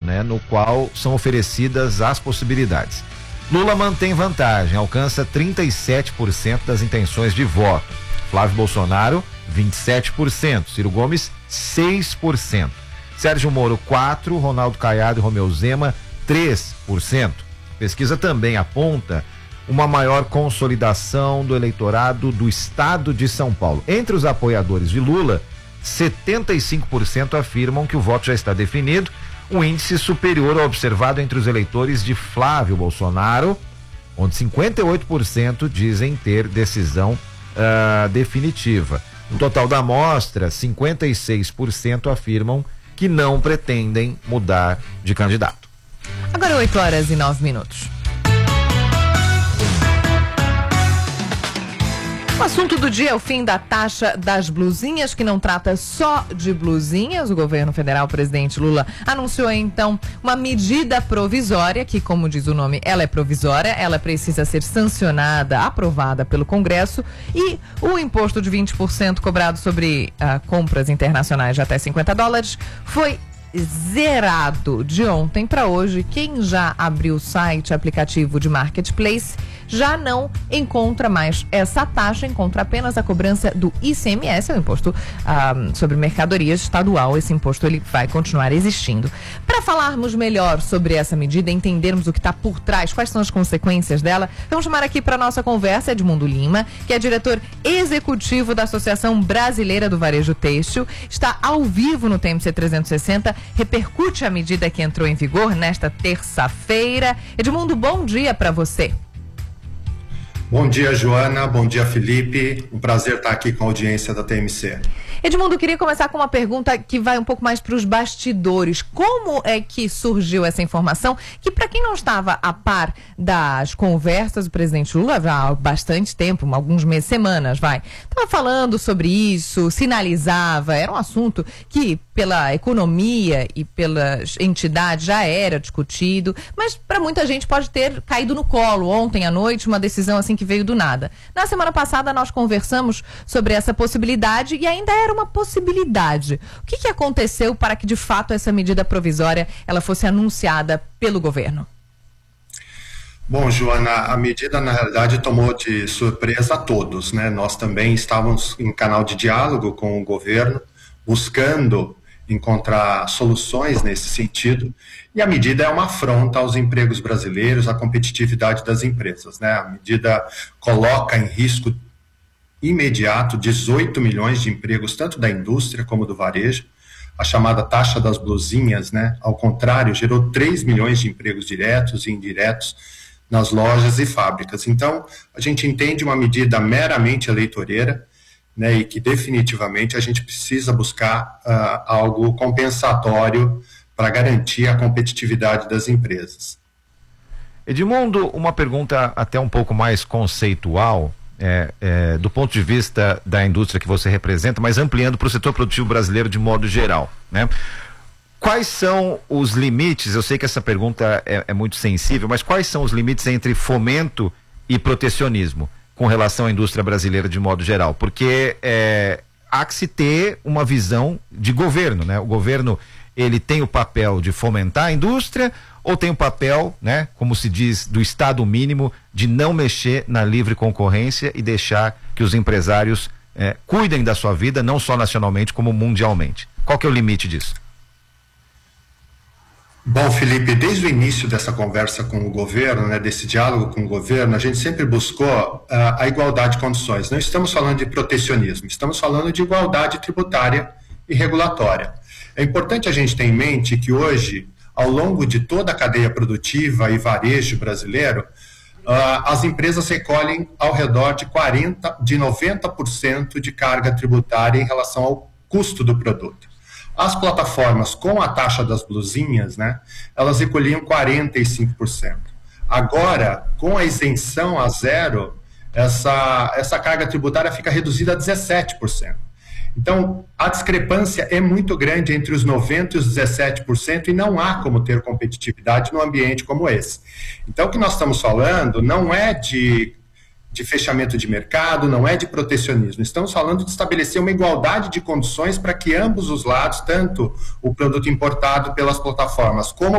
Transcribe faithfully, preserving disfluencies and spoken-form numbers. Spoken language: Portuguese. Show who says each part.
Speaker 1: né, no qual são oferecidas as possibilidades. Lula mantém vantagem, alcança trinta e sete por cento das intenções de voto. Flávio Bolsonaro, vinte e sete por cento. Ciro Gomes, seis por cento. Sérgio Moro, quatro por cento. Ronaldo Caiado e Romeu Zema, três por cento. Pesquisa também aponta uma maior consolidação do eleitorado do estado de São Paulo. Entre os apoiadores de Lula, setenta e cinco por cento afirmam que o voto já está definido, um índice superior ao observado entre os eleitores de Flávio Bolsonaro, onde cinquenta e oito por cento dizem ter decisão uh, definitiva. No total da amostra, cinquenta e seis por cento afirmam que não pretendem mudar de candidato.
Speaker 2: Agora oito horas e nove minutos. O assunto do dia é o fim da taxa das blusinhas, que não trata só de blusinhas. O governo federal, o presidente Lula, anunciou então uma medida provisória, que, como diz o nome, ela é provisória, ela precisa ser sancionada, aprovada pelo Congresso, e o imposto de vinte por cento cobrado sobre uh, compras internacionais de até cinquenta dólares foi zerado de ontem para hoje. Quem já abriu o site, aplicativo de marketplace, já não encontra mais essa taxa, encontra apenas a cobrança do I C M S, é o imposto ah, sobre mercadorias estadual. Esse imposto ele vai continuar existindo. Para falarmos melhor sobre essa medida, entendermos o que está por trás, quais são as consequências dela, vamos chamar aqui para nossa conversa Edmundo Lima, que é diretor executivo da Associação Brasileira do Varejo Têxtil, está ao vivo no T M C trezentos e sessenta, repercute a medida que entrou em vigor nesta terça-feira. Edmundo, bom dia para você.
Speaker 3: Bom dia, Joana. Bom dia, Felipe. Um prazer estar aqui com a audiência da T M C.
Speaker 2: Edmundo, queria começar com uma pergunta que vai um pouco mais para os bastidores. Como é que surgiu essa informação? Que, para quem não estava a par das conversas do presidente Lula já há bastante tempo, alguns meses, semanas, vai, estava falando sobre isso, sinalizava, era um assunto que pela economia e pelas entidades já era discutido, mas para muita gente pode ter caído no colo ontem à noite, uma decisão assim que veio do nada. Na semana passada nós conversamos sobre essa possibilidade e ainda era uma possibilidade. O que que aconteceu para que de fato essa medida provisória ela fosse anunciada pelo governo?
Speaker 3: Bom, Joana, a medida na realidade tomou de surpresa a todos, né? Nós também estávamos em canal de diálogo com o governo, buscando encontrar soluções nesse sentido, e a medida é uma afronta aos empregos brasileiros, à competitividade das empresas, né? A medida coloca em risco imediato dezoito milhões de empregos, tanto da indústria como do varejo. A chamada taxa das blusinhas, né, ao contrário, gerou três milhões de empregos diretos e indiretos nas lojas e fábricas. Então, a gente entende uma medida meramente eleitoreira, né, e que definitivamente a gente precisa buscar uh, algo compensatório para garantir a competitividade das empresas.
Speaker 1: Edmundo, uma pergunta até um pouco mais conceitual. É, é, do ponto de vista da indústria que você representa, mas ampliando para o setor produtivo brasileiro de modo geral, né? Quais são os limites? Eu sei que essa pergunta é, é muito sensível, mas quais são os limites entre fomento e protecionismo com relação à indústria brasileira de modo geral? Porque é, há que se ter uma visão de governo, né? O governo, ele tem o papel de fomentar a indústria ou tem o papel, né, como se diz, do Estado mínimo, de não mexer na livre concorrência e deixar que os empresários eh, cuidem da sua vida, não só nacionalmente, como mundialmente? Qual que é o limite disso?
Speaker 3: Bom, Felipe, desde o início dessa conversa com o governo, né, desse diálogo com o governo, a gente sempre buscou uh, a igualdade de condições. Não estamos falando de protecionismo, estamos falando de igualdade tributária e regulatória. É importante a gente ter em mente que hoje, ao longo de toda a cadeia produtiva e varejo brasileiro, uh, as empresas recolhem ao redor de, quarenta, de noventa por cento de carga tributária em relação ao custo do produto. As plataformas com a taxa das blusinhas, né, elas recolhiam quarenta e cinco por cento. Agora, com a isenção a zero, essa, essa carga tributária fica reduzida a dezessete por cento. Então, a discrepância é muito grande entre os noventa por cento e os dezessete por cento e não há como ter competitividade num ambiente como esse. Então, o que nós estamos falando não é de, de fechamento de mercado, não é de protecionismo. Estamos falando de estabelecer uma igualdade de condições para que ambos os lados, tanto o produto importado pelas plataformas como